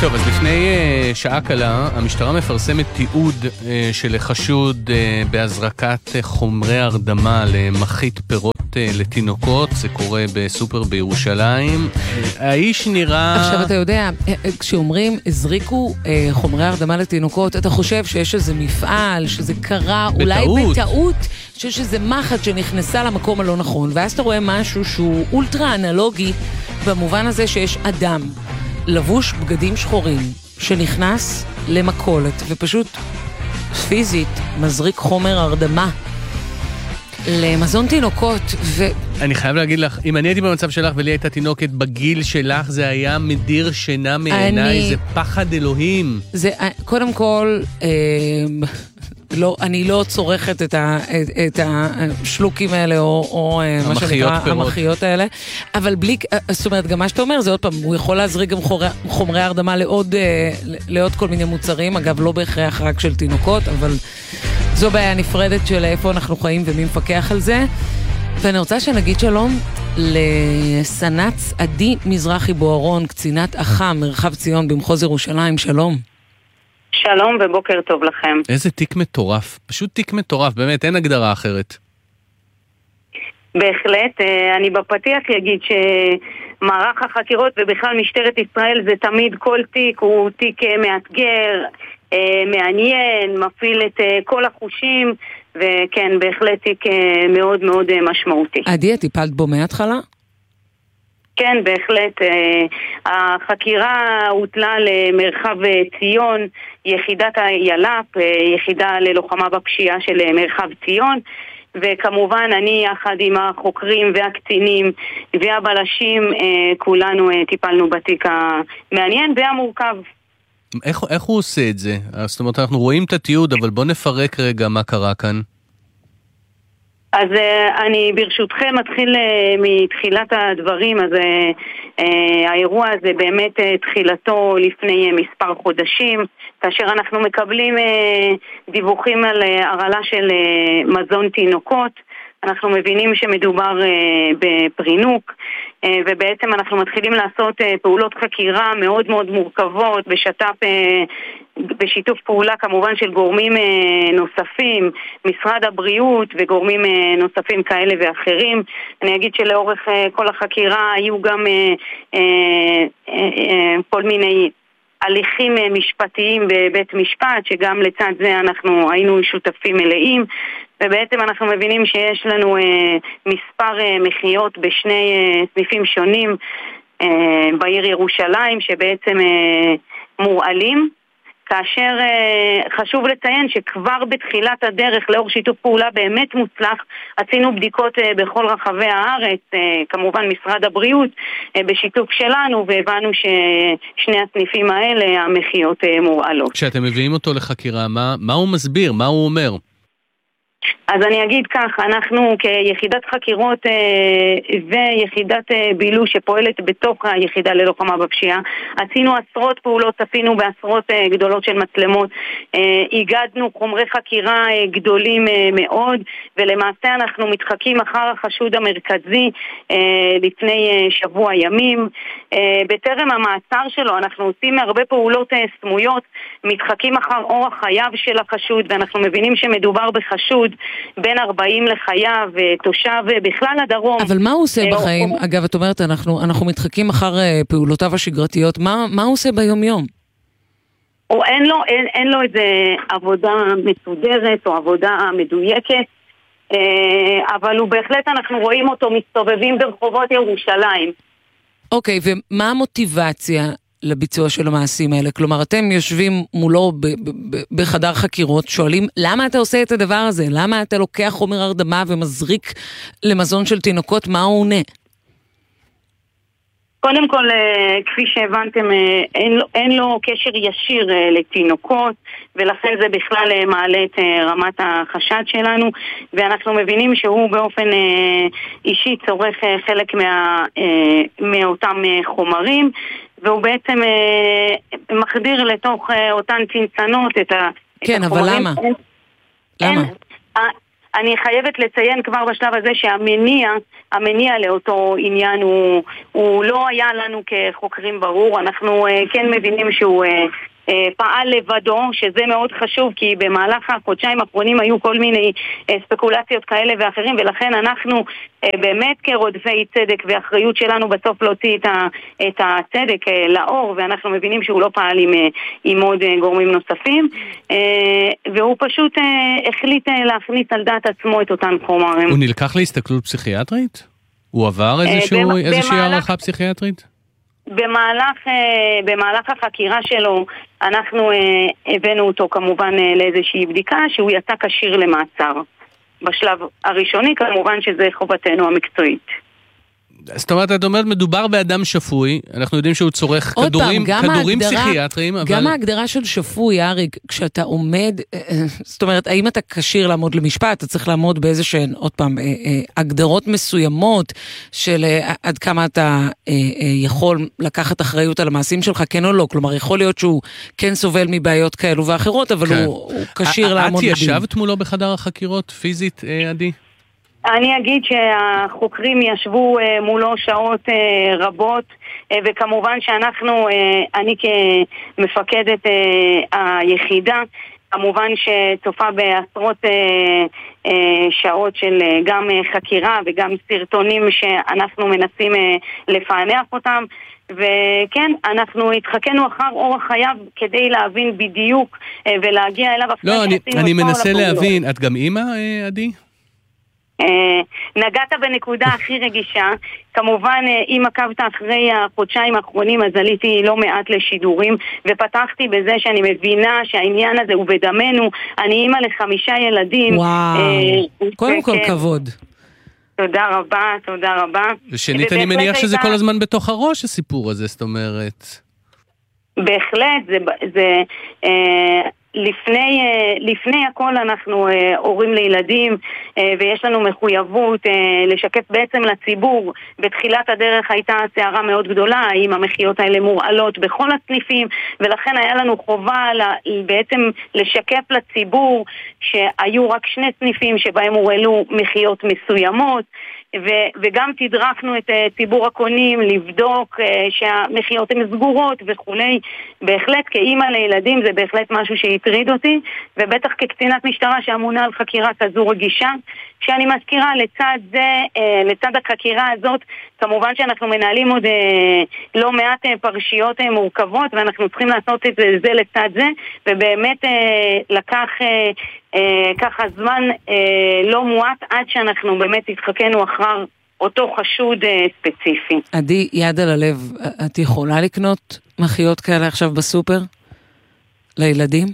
טוב, אז לפני שעה קלה, המשטרה מפרסמת תיעוד של חשוד בהזרקת חומרי הרדמה למחית פירות לתינוקות. זה קורה בסופר בירושלים. האיש נראה... עכשיו אתה יודע, כשאומרים הזריקו חומרי הרדמה לתינוקות, אתה חושב שיש איזה מפעל, שזה קרה אולי בטעות, שיש איזה מחט שנכנסה למקום הלא נכון, ואז אתה רואה משהו שהוא אולטרה אנלוגי, במובן הזה שיש אדם לבוש בגדים שחורים שנכנס למקולת ופשוט פיזית מזריק חומר הרדמה למזון תינוקות. אני חייב להגיד לך, אם אני הייתי במצב שלך ולי הייתה תינוקת בגיל שלך, זה היה מדיר שינה מעיניי, זה פחד אלוהים. זה קודם כל לא, אני לא צורכת את השלוקים האלה, או מה שנקרא, המחיות האלה, אבל בלי, זאת אומרת, גם מה שאתה אומר, זה עוד פעם, הוא יכול להזריק גם חומרי הרדמה לעוד כל מיני מוצרים, אגב, לא בהכרח רק של תינוקות, אבל זו בעיה נפרדת של איפה אנחנו חיים ומי מפקח על זה. ואני רוצה שנגיד שלום לסנץ עדי מזרחי בוערון, קצינת אח"ם, מרחב ציון במחוז ירושלים, שלום. שלום ובוקר טוב לכם. איזה תיק מטורף, פשוט תיק מטורף, באמת, אין הגדרה אחרת. בהחלט, אני בפתיח אגיד שמערך החקירות ובכלל משטרת ישראל זה תמיד כל תיק הוא תיק מאתגר, מעניין, מפעיל את כל החושים, וכן, בהחלט תיק מאוד מאוד משמעותי. עדי, טיפלת בו מההתחלה? כן, בהחלט. החקירה הוטלה למרחב ציון, יחידת היל"פ, יחידה ללוחמה בפשיעה של מרחב ציון, וכמובן אני יחד עם החוקרים והקצינים והבלשים, כולנו טיפלנו בתיק המעניין והמורכב. איך הוא עושה את זה? זאת אומרת, אנחנו רואים את התיעוד, אבל בוא נפרק רגע מה קרה כאן. אז אני ברשותכם מתחיל מתחילת הדברים. אז האירוע הזה באמת תחילתו לפני מספר חודשים, כאשר אנחנו מקבלים דיווחים על הרעלה של מזון תינוקות. אנחנו מבינים שמדובר בפרינוק, ובעצם אנחנו מתחילים לעשות פעולות חקירה מאוד מאוד מורכבות בשיתוף פעולה כמובן של גורמים נוספים, משרד הבריאות וגורמים נוספים כאלה ואחרים. אני אגיד שלאורך כל החקירה היו גם כל מיני הליכים משפטיים בבית משפט, שגם לצד זה אנחנו היינו שותפים מלאים, ובעצם אנחנו מבינים שיש לנו מספר מחיות בשני סניפים שונים בעיר ירושלים, שבעצם מורעלים, כאשר חשוב לציין שכבר בתחילת הדרך, לאור שיתוף פעולה באמת מוצלח, עשינו בדיקות בכל רחבי הארץ, כמובן משרד הבריאות בשיתוף שלנו, והבנו ששני הסניפים האלה, המחיות מורעלות. כשאתם מביאים אותו לחקירה, מה הוא מסביר? מה הוא אומר? אז אני אגיד כך, אנחנו כיחידת חקירות ויחידת בילו שפועלת בתוך היחידה ללוחמה בפשיעה, עשינו עשרות פעולות, צפינו בעשרות גדולות של מצלמות, הגדנו חומרי חקירה גדולים מאוד, ולמעשה אנחנו מתחקים אחר החשוד המרכזי לפני שבוע ימים. בטרם המעצר שלו אנחנו עושים הרבה פעולות סמויות, מתחקים אחר אורח חייו של החשוד, ואנחנו מבינים שמדובר בחשוד בין 40 לחייו, תושב בכלל הדרום. אבל מה הוא עושה בחיים? אגב, את אומרת, אנחנו מתחקים אחר פעולותיו השגרתיות. מה הוא עושה ביום יום? אין לו איזה עבודה מסודרת או עבודה מדויקת, אבל הוא בהחלט, אנחנו רואים אותו מסתובבים ברחובות ירושלים. אוקיי, ומה המוטיבציה לביצוע של המעשים האלה? כלומר, אתם יושבים מולו בחדר חקירות, שואלים, למה אתה עושה את הדבר הזה? למה אתה לוקח חומר הרדמה ומזריק למזון של תינוקות? מה הוא עונה? קודם כל, כפי שהבנתם, אין לו קשר ישיר לתינוקות, ולכן זה בכלל מעלה את רמת החשד שלנו, ואנחנו מבינים שהוא באופן אישי צורך חלק מאותם חומרים, והוא בעצם מחדיר לתוך אותן צנצנות את כן, אבל למה? למה? אני חייבת לציין כבר בשלב הזה שהמניע לאותו עניין הוא לא היה לנו כחוקרים ברור. אנחנו כן מבינים שהוא פעל לבדו, שזה מאוד חשוב, כי במהלך החודשיים האחרונים היו כל מיני ספקולציות כאלה ואחרים, ולכן אנחנו באמת כרודפי צדק, ואחריות שלנו בסוף להוציא את הצדק לאור, ואנחנו מבינים שהוא לא פעל עם עוד גורמים נוספים, והוא פשוט החליט להכניס על דעת עצמו את אותן חומרים. הוא נלקח להסתכלות פסיכיאטרית? הוא עבר איזושהי הערכה פסיכיאטרית? במהלך החקירה שלו אנחנו הבאנו אותו כמובן לאיזושהי בדיקה שהוא יצא כשיר למעצר. בשלב הראשוני כמובן שזה חובתנו המקצועית. זאת אומרת, את אומרת, מדובר באדם שפוי, אנחנו יודעים שהוא צורך כדורים פסיכיאטריים, אבל... גם ההגדרה של שפוי, אריק, כשאתה עומד, זאת אומרת, האם אתה כשיר לעמוד למשפט, אתה צריך לעמוד באיזה שהן, עוד פעם, הגדרות מסוימות של עד כמה אתה יכול לקחת אחריות על המעשים שלך, כן או לא, כלומר, יכול להיות שהוא כן סובל מבעיות כאלו ואחרות, אבל הוא כשיר לעמוד לדין. את ישבת מולו בחדר החקירות, פיזית, עדי? אני אגיד שהחוקרים ישבו מולו שעות רבות, וכמובן שאנחנו, אני כמפקדת היחידה, כמובן שצופה בעשרות שעות של גם חקירה וגם סרטונים שאנחנו מנסים לפענח אותם, וכן, אנחנו התחכנו אחר אורח חייו כדי להבין בדיוק ולהגיע אליו. לא, אני מנסה להבין, את גם אימא, עדי? נגעת בנקודה הכי רגישה. כמובן, אם עקבת אחרי החודשיים האחרונים, אז עליתי לא מעט לשידורים, ופתחתי בזה שאני מבינה שהעניין הזה הוא בדמנו. אני אימא ל5 ילדים. וואו, קודם כל כבוד. תודה רבה, תודה רבה. ושנית, אני מניח שזה כל הזמן בתוך הראש הסיפור הזה, זאת אומרת. בהחלט, זה לפני הכל אנחנו הורים לילדים, ויש לנו מחויבות לשקף בעצם לציבור. בתחילת הדרך הייתה סערה מאוד גדולה, האם המחיות האלה מורעלות בכל הסניפים, ולכן היה לנו חובה בעצם לשקף לציבור שהיו רק 2 סניפים שבהם הורעלו מחיות מסוימות, וגם תדרכנו את ציבור הקונים לבדוק שהמחיות הן סגורות וכולי. בהחלט כאימא לילדים זה בהחלט משהו שהטריד אותי, ובטח כקצינת משטרה שאמונה על חקירה כזו רגישה, שאני מזכירה לצד זה, לצד החקירה הזאת, כמובן שאנחנו מנהלים עוד לא מעט פרשיות מורכבות, ואנחנו צריכים לעשות את זה לצד זה, ובאמת לקח ככה זמן לא מועט עד שאנחנו באמת התחכנו אחר אותו חשוד ספציפי. עדי, יד על הלב, את יכולה לקנות מחיות כאלה עכשיו בסופר? לילדים?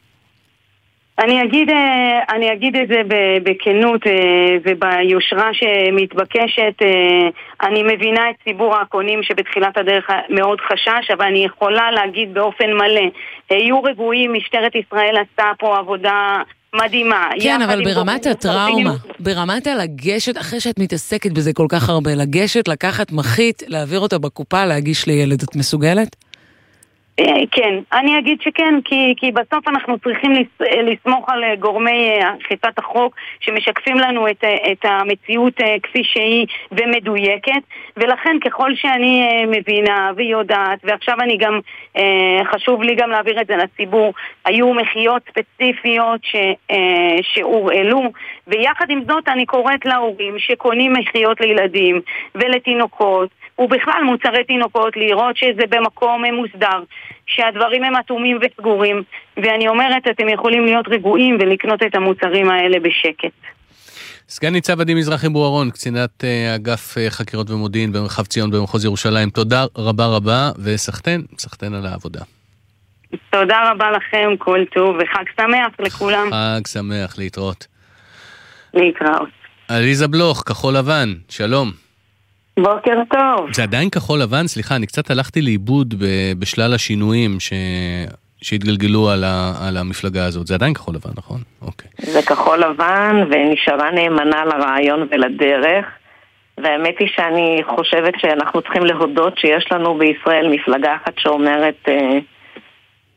אני אגיד את זה בכנות וביושרה שמתבקשת. אני מבינה את ציבור הקונים שבתחילת הדרך מאוד חשש, אבל אני יכולה להגיד באופן מלא, היו רגועים, משטרת ישראל עשתה פה עבודה מדהימה. כן, אבל ברמת הטראומה, ברמת לגשת, אחרי שאת מתעסקת בזה כל כך הרבה, לגשת, לקחת מחית, להעביר אותה בקופה, להגיש לילד, את מסוגלת? כן, אני אגיד שכן, כי בסוף אנחנו צריכים לסמוך על גורמי אכיפת החוק שמשקפים לנו את המציאות כפי שהיא ומדויקת, ולכן ככל שאני מבינה ויודעת, ועכשיו אני גם, חשוב לי גם להעביר את זה לציבור, היו מחיות ספציפיות שהורעלו, ויחד עם זאת אני קוראת להורים שקונים מחיות לילדים ולתינוקות, ובכלל מוצרי תינוקות, לראות שזה במקום מוסדר, שהדברים הם אטומים וסגורים, ואני אומרת, אתם יכולים להיות רגועים ולקנות את המוצרים האלה בשקט. סגן ניצב עדי מזרחי בוארון, קצינת אגף חקירות ומודיעין במרחב ציון במחוז ירושלים, תודה רבה רבה, וסחתן על העבודה. תודה רבה לכם, כל טוב, וחג שמח לכולם. חג שמח, להתראות. להתראות. עליזה בלוך, כחול לבן, שלום. בוקר טוב. זה עדיין כחול לבן? סליחה, אני קצת הלכתי לאיבוד בשלל השינויים שהתגלגלו על המפלגה הזאת. זה עדיין כחול לבן, נכון? אוקיי. זה כחול לבן ונשארה נאמנה לרעיון ולדרך, והאמת היא שאני חושבת שאנחנו צריכים להודות שיש לנו בישראל מפלגה אחת שאומרת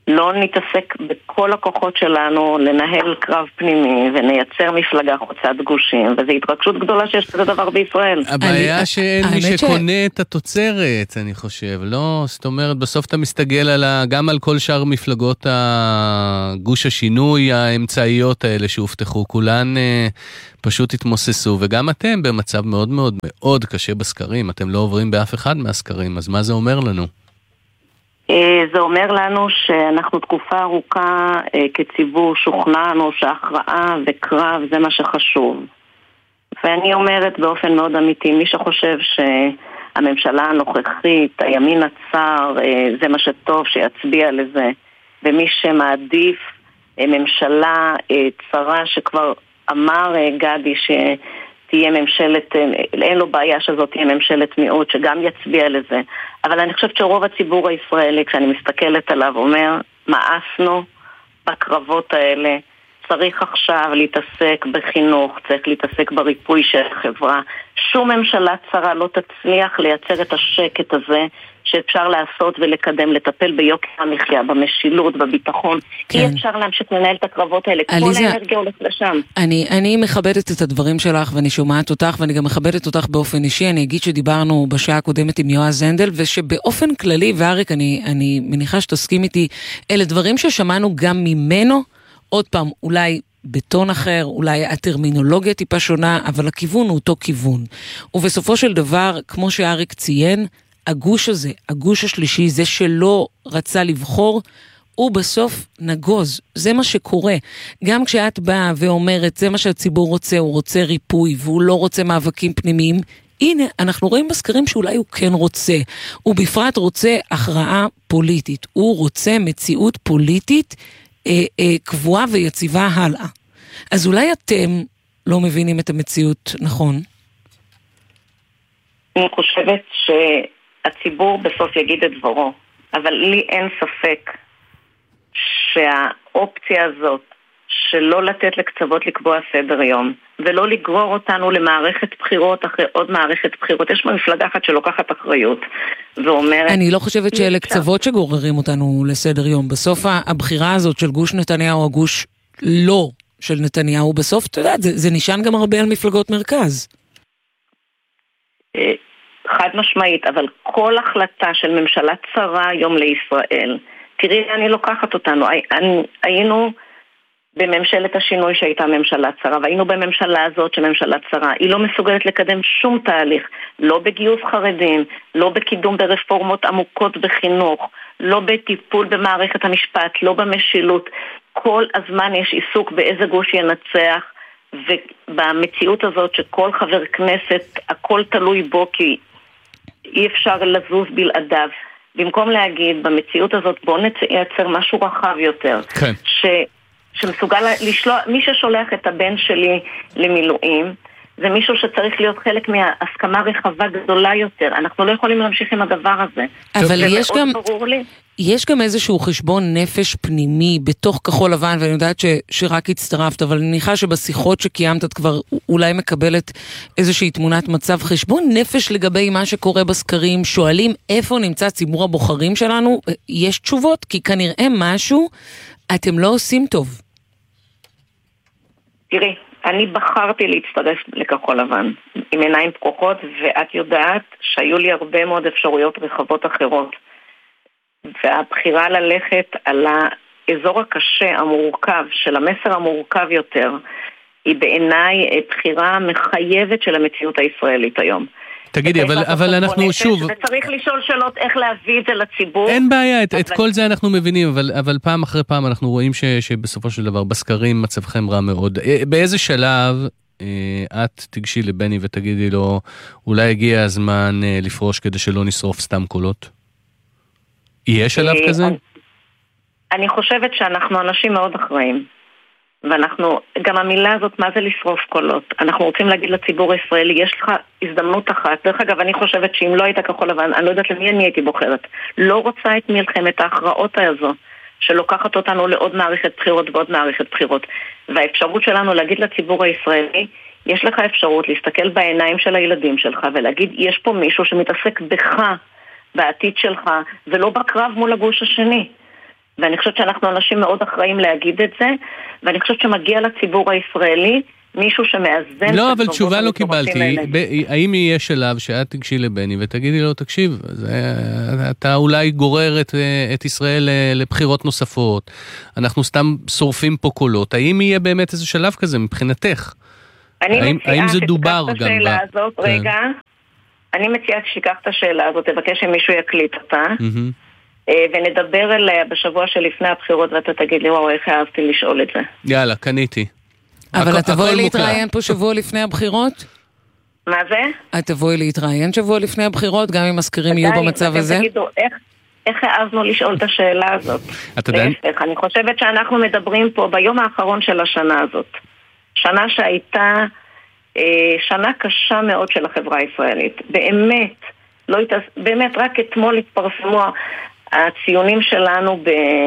לא נתעסק בכל הכוחות שלנו לנהל קרב פנימי ונייצר מפלגה חוצת גושים, וזו התרגשות גדולה שיש כזה דבר בישראל. הבעיה שאין מי שקונה את התוצרת, אני חושב, לא? זאת אומרת, בסוף אתה מסתגל גם על כל שאר מפלגות גוש השינוי, האמצעיות האלה שהובטחו, כולן פשוט התמוססו, וגם אתם במצב מאוד מאוד מאוד קשה בסקרים, אתם לא עוברים באף אחד מהסקרים, אז מה זה אומר לנו? זה אומר לנו שאנחנו תקופה ארוכה כציבור שוכנענו שהכרעה וקרב זה מה שחשוב. ואני אומרת באופן מאוד אמיתי, מי שחושב שהממשלה הנוכחית, הימין הצר, זה מה שטוב שיצביע לזה, ומי שמעדיף ממשלה צרה שכבר אמר גדי תהיה ממשלת, אין לו בעיה שזאת תהיה ממשלת מיעוט, שגם יצביע לזה. אבל אני חושבת שרוב הציבור הישראלי, כשאני מסתכלת עליו, אומר, מאסנו בקרבות האלה, צריך עכשיו להתעסק בחינוך, צריך להתעסק בריפוי של החברה. שום ממשלה צרה לא תצליח לייצר את השקט הזה, שאפשר לעשות ולקדם, לטפל ביוקר המחיה, במשילות, בביטחון. כן. אי אפשר להמשיך לנהל את הקרבות האלה. כל האנרגיה הולך לשם. אני מכבדת את הדברים שלך, ואני שומעת אותך, ואני גם מכבדת אותך באופן אישי. אני אגיד שדיברנו בשעה הקודמת עם יועז הנדל, ושבאופן כללי, ואריק, אני מניחה שתסכים איתי, אלה דברים ששמענו גם ממנו, עוד פעם, אולי בטון אחר, אולי הטרמינולוגיה טיפה שונה, אבל הכיוון הוא אותו כיוון. ובסופו של דבר, כמו שאריק ציין, הגוש הזה, הגוש השלישי, זה שלא רצה לבחור, הוא בסוף נגוז. זה מה שקורה. גם כשאת באה ואומרת, זה מה שהציבור רוצה, הוא רוצה ריפוי, והוא לא רוצה מאבקים פנימיים, הנה, אנחנו רואים בסקרים שאולי הוא כן רוצה. הוא בפרט רוצה הכרעה פוליטית. הוא רוצה מציאות פוליטית קבועה ויציבה הלאה. אז אולי אתם לא מבינים את המציאות, נכון? אני חושבת שהציבור בסוף יגיד את דברו, אבל לי אין ספק שהאופציה הזאת שלא לתת לקצוות לקבוע סדר יום, ולא לגרור אותנו למערכת בחירות אחרי עוד מערכת בחירות. יש מפלגה אחת שלוקחת אחריות ואומרת... אני לא חושבת שאלה קצוות שגוררים אותנו לסדר יום. בסוף הבחירה הזאת של גוש נתניהו, הגוש לא של נתניהו, בסוף, אתה יודע, זה נשען גם הרבה על מפלגות מרכז. חד משמעית, אבל כל החלטה של ממשלה צרה היום לישראל, תראי, אני לוקחת אותנו, היינו בממשלת השינוי שהייתה ממשלה צרה, והיינו בממשלה הזאת שממשלה צרה, היא לא מסוגלת לקדם שום תהליך, לא בגיוס חרדים, לא בקידום ברפורמות עמוקות בחינוך, לא בטיפול במערכת המשפט, לא במשילות. כל הזמן יש עיסוק באיזה גוש ינצח, ובמציאות הזאת שכל חבר כנסת, הכל תלוי בו, כי אי אפשר לזוז בלעדיו. במקום להגיד, במציאות הזאת בוא נייצר משהו רחב יותר, כן. שמסוגל לשלוח, מי ששולח את הבן שלי למילואים, זה מישהו שצריך להיות חלק מהסכמה רחבה גדולה יותר. אנחנו לא יכולים להמשיך עם הדבר הזה. אבל יש גם איזשהו חשבון נפש פנימי בתוך כחול לבן, ואני יודעת שרק הצטרפת, אבל אני מניחה שבשיחות שקיימת את כבר אולי מקבלת איזושהי תמונת מצב, חשבון נפש לגבי מה שקורה בסקרים, שואלים איפה נמצא ציבור הבוחרים שלנו, יש תשובות, כי כנראה משהו אתם לא עושים טוב. תראי, אני בחרתי להצטרף לכחול לבן עם עיניים פקוחות, ואת יודעת שהיו לי הרבה מאוד אפשרויות רחבות אחרות, והבחירה ללכת על האזור הקשה, המורכב, של המסר המורכב יותר, היא בעיניי בחירה מחייבת של המציאות הישראלית היום. תגידי, אבל אנחנו שוב... וצריך לשאול שאלות איך להביא את זה לציבור. אין בעיה, את כל זה אנחנו מבינים, אבל פעם אחרי פעם אנחנו רואים שבסופו של דבר בסקרים מצבכם רע מאוד. באיזה שלב את תגשי לבני ותגידי לו, אולי הגיע הזמן לפרוש כדי שלא נשרוף סתם קולות? יהיה שלב כזה? אני חושבת שאנחנו אנשים מאוד אחראים. ואנחנו, גם המילה הזאת, מה זה לשרוף קולות? אנחנו רוצים להגיד לציבור הישראלי, יש לך הזדמנות אחת. דרך אגב, אני חושבת שאם לא הייתה כחול לבן, אני לא יודעת למי אני הייתי בוחרת. לא רוצה את מלחמת ההכרעות הזו, שלוקחת אותנו לעוד מערכת בחירות ועוד מערכת בחירות. והאפשרות שלנו להגיד לציבור הישראלי, יש לך אפשרות להסתכל בעיניים של הילדים שלך, ולהגיד, יש פה מישהו שמתעסק בך, בעתיד שלך, ולא בקרב מול הגוש השני. ואני חושבת שאנחנו אנשים מאוד אחראים להגיד את זה, ואני חושבת שמגיע לציבור הישראלי מישהו שמאזן... לא, אבל תשובה לא קיבלתי. האם יהיה שלב שאת תגשי לבני ותגידי לו, תקשיב, אתה אולי גורר את ישראל לבחירות נוספות, אנחנו סתם שורפים פה קולות, האם יהיה באמת איזה שלב כזה מבחינתך? האם זה דובר גם? רגע, אני מציעה שתיקח את השאלה הזאת, תבקש שמישהו יקליט אותה, ונדבר אליה בשבוע שלפני הבחירות, ואתה תגיד לי, וואו, איך אהבתי לשאול את זה. יאללה, קניתי. אבל את תבואי להתראיין פה שבוע לפני הבחירות? מה זה? את תבואי להתראיין שבוע לפני הבחירות, גם אם מזכירים יהיו במצב הזה? תגידו, איך העזנו לשאול את השאלה הזאת? אני חושבת שאנחנו מדברים פה ביום האחרון של השנה הזאת. שנה שהייתה שנה קשה מאוד של החברה הישראלית. באמת, רק אתמול התפרסמו הציונים שלנו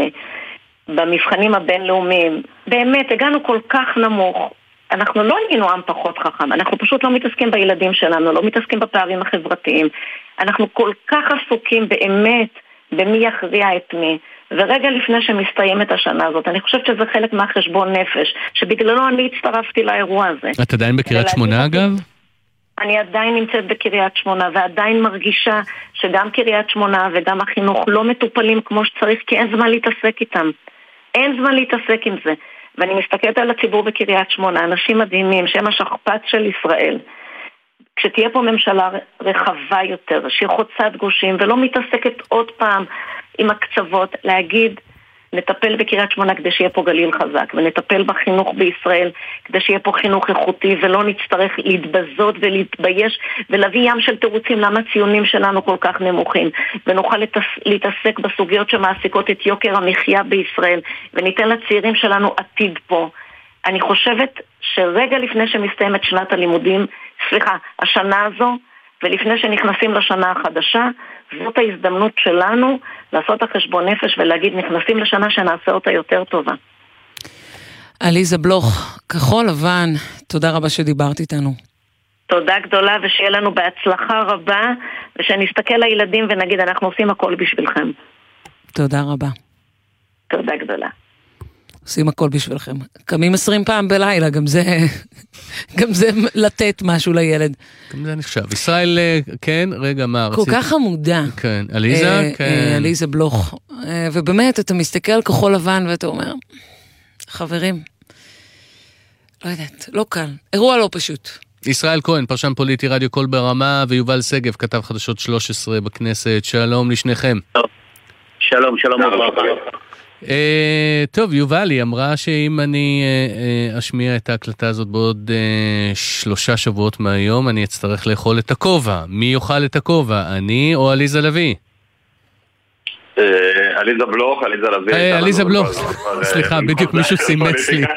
במבחנים הבינלאומיים. באמת, הגענו כל כך נמוך. אנחנו לא היינו עם פחות חכם, אנחנו פשוט לא מתעסקים בילדים שלנו, לא מתעסקים בפערים החברתיים. אנחנו כל כך עסוקים באמת במי יכריע את מי. ורגע לפני שמסתיימת השנה הזאת, אני חושבת שזה חלק מהחשבון נפש, שבגללו אני הצטרפתי לאירוע הזה. את עדיין בקריית שמונה אגב? אני עדיין נמצאת בקריית שמונה, ועדיין מרגישה שגם קריית שמונה וגם החינוך לא מטופלים כמו שצריך, כי אין זמן להתעסק איתם. אין זמן להתעסק עם זה. ואני מסתכלת על הציבור בקריית שמונה, אנשים מדהימים שהם השכפ"ץ של ישראל. כשתהיה פה ממשלה רחבה יותר, שהיא חוצת גושים ולא מתעסקת עוד פעם עם הקצוות, להגיד, נטפל בקריית שמונה כדי שיהיה פה גליל חזק, ונטפל בחינוך בישראל כדי שיהיה פה חינוך איכותי, ולא נצטרך להתבזות ולהתבייש ולהביא ים של תירוצים למה הציונים שלנו כל כך נמוכים, ונוכל להתעסק בסוגיות שמעסיקות את יוקר המחיה בישראל, וניתן לצעירים שלנו עתיד פה. אני חושבת שרגע לפני שמסתיימת שנת הלימודים, השנה הזו, ולפני שנכנסים לשנה החדשה, זאת ההזדמנות שלנו לעשות החשבון נפש ולהגיד, נכנסים לשנה שנעשה אותה יותר טובה. עליזה בלוך, כחול לבן, תודה רבה שדיברת איתנו. תודה גדולה, ושיהיה לנו בהצלחה רבה, ושנסתכל לילדים ונגיד, אנחנו עושים הכל בשבילכם. תודה רבה. תודה גדולה. עושים הכל בשבילכם. קמים 20 פעם בלילה, גם זה לתת משהו לילד. גם זה נחשב. ישראל, כן, רגע, מה? כל כך עמודה. כן, עליזה, כן. עליזה בלוך. ובאמת, אתה מסתכל על כחול לבן ואתה אומר, חברים, לא יודעת, לא קל. אירוע לא פשוט. ישראל כהן, פרשן פוליטי רדיו קול ברמה, ויובל סגב, כתב חדשות 13 בכנסת. שלום לשניכם. שלום, שלום. טוב, יובל, היא אמרה שאם אני אשמיע את ההקלטה הזאת בעוד 3 שבועות מהיום, אני אצטרך לאכול את הכובע. מי יאכל את הכובע? אני או עליזה לוי? עליזה בלוך, עליזה לוי. עליזה בלוך, סליחה, בדיוק מישהו סימץ לי.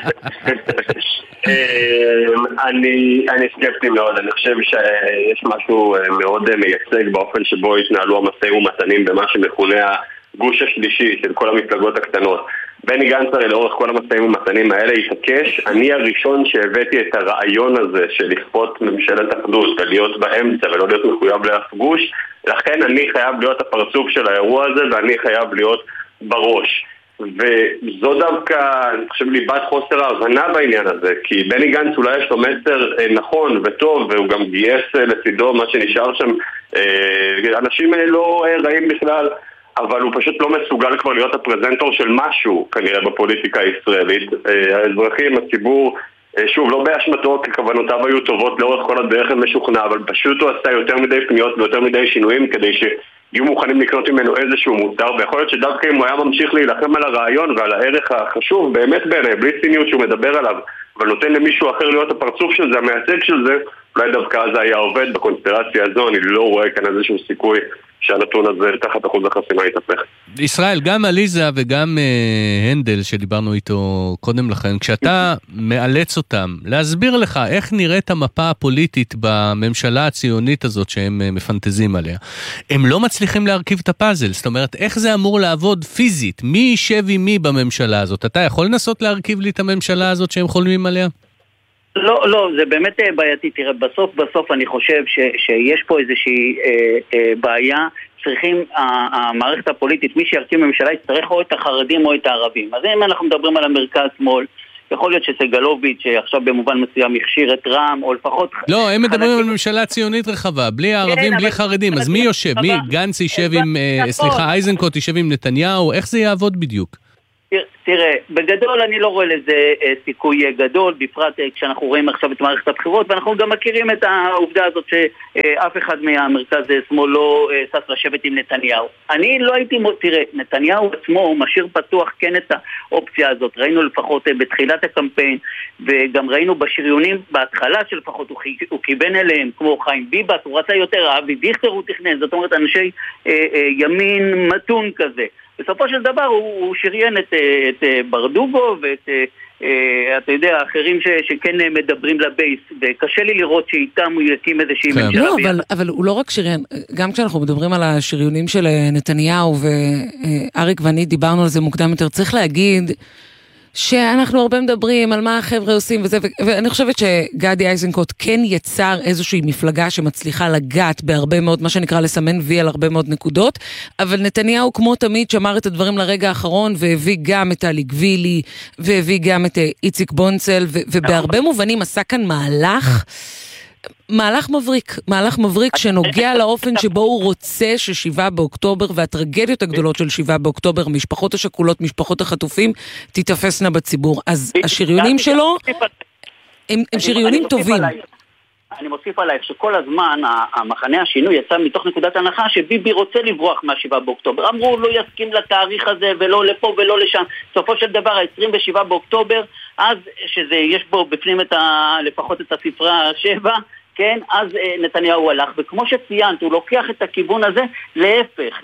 אני סקפטי מאוד, אני חושב שיש משהו מאוד מייצג באופן שבו התנהלו המשאים ומתנים במה שמכונה הגוש השלישי של כל המפלגות הקטנות. בני גנץ הרי לאורך כל המשאים ומתנים האלה התעקש, אני הראשון שהבאתי את הרעיון הזה של לכפות ממשלת אחדות ולהיות באמצע ולא להיות מחויב לאף גוש, לכן אני חייב להיות הפרצוף של האירוע הזה ואני חייב להיות בראש. וזו דווקא, אני חושב, ליבת חוסר ההבנה בעניין הזה, כי בני גנץ אולי יש לו מסר נכון וטוב, והוא גם גייס לצידו מה שנשאר שם, אנשים לא רעים בכלל, אבל הוא פשוט לא מסוגל כבר להיות הפרזנטור של משהו, כנראה בפוליטיקה הישראלית. האזרחים, הציבור, שוב, לא באשמתו, כי כוונותיו היו טובות לאורך כל הדרך המשוכנע, אבל פשוט הוא עשה יותר מדי פניות ויותר מדי שינויים כדי שיהיו מוכנים לקנות ממנו איזשהו מוצר, ויכול להיות שדווקא אם הוא היה ממשיך להילחם על הרעיון ועל הערך החשוב, באמת בעיניי, בלי ציניות שהוא מדבר עליו, אבל נותן למישהו אחר להיות הפרצוף של זה, המייצג של זה, אולי דווקא אז היה עובד בקונספירציה הזו, אני לא רואה כאן איזשהו סיכוי שהנתון הזה תחת אחוז החסימה יתהפך. ישראל, גם עליזה וגם הנדל שדיברנו איתו קודם לכן, כשאתה מאלץ אותם להסביר לך איך נראית המפה הפוליטית בממשלה הציונית הזאת שהם מפנטזים עליה, הם לא מצליחים להרכיב את הפאזל, זאת אומרת, איך זה אמור לעבוד פיזית? מי יישב עם מי בממשלה הזאת? אתה יכול לנסות להרכיב לי את הממשלה הזאת שהם חולמים עליה? לא, זה באמת בעייתי. תראה, בסוף אני חושב שיש פה איזושהי בעיה צריכים, המערכת הפוליטית, מי שירכיב ממשלה יצטרך או את החרדים או את הערבים. אז אם אנחנו מדברים על המרכז שמאל, יכול להיות שסגלוביץ' שעכשיו במובן מסוים יכשיר את רע"מ, או לפחות... לא, הם מדברים על ממשלה ציונית רחבה, בלי הערבים, בלי חרדים. אז מי יושב? מי גנץ יישב עם, סליחה, איזנקוט יישב עם נתניהו? איך זה יעבוד בדיוק? תראה, בגדול אני לא רואה לזה סיכוי גדול, בפרט כשאנחנו רואים עכשיו את מערכת הבחירות, ואנחנו גם מכירים את העובדה הזאת שאף אחד מהמרכז שמאל לא סס לשבת עם נתניהו. אני לא הייתי, תראה, נתניהו עצמו משאיר פתוח כן את האופציה הזאת, ראינו לפחות בתחילת הקמפיין, וגם ראינו בשריונים בהתחלה שלפחות הוא קיבן אליהם, כמו חיים ביבס, הוא רצה יותר, אבי דיכטר הוא תכנן, זאת אומרת אנשי ימין מתון כזה. בסופו של דבר הוא שריין את ברדוגו ואת, אתה יודע, אחרים שכן מדברים לבייס, וקשה לי לראות שאיתם הוא יקים איזושהי ממשלה. לא, אבל הוא לא רק שריין, גם כשאנחנו מדברים על השריונים של נתניהו, ואריק ואני דיברנו על זה מוקדם יותר, צריך להגיד שאנחנו הרבה מדברים על מה החבר'ה עושים וזה, ואני חושבת שגדי איזנקוט כן יצר איזושהי מפלגה שמצליחה לגעת בהרבה מאוד, מה שנקרא לסמן וי על הרבה מאוד נקודות, אבל נתניהו כמו תמיד שמר את הדברים לרגע האחרון, והביא גם את אלי גבילי, והביא גם את איציק בונצל, ובהרבה מובנים עשה כאן מהלך מבריק שנוגע לאופן שבו הוא רוצה ש7 באוקטובר והטרגדיות הגדולות של 7 באוקטובר, משפחות השכולות, משפחות החטופים, תתאפסנה בציבור. אז השריונים שלו הם שריונים טובים. אני מוסיף עלייך שכל הזמן המחנה השינוי יצא מתוך נקודת הנחה שביבי רוצה לברוח מה-7 באוקטובר. אמרו הוא לא יסכים לתאריך הזה ולא לפה ולא לשם. בסופו של דבר ה-27 באוקטובר, אז שיש בו בפנים לפחות את הספרה 7, כן, אז נתניהו הלך, וכמו שציינת, הוא לוקח את הכיוון הזה להפך,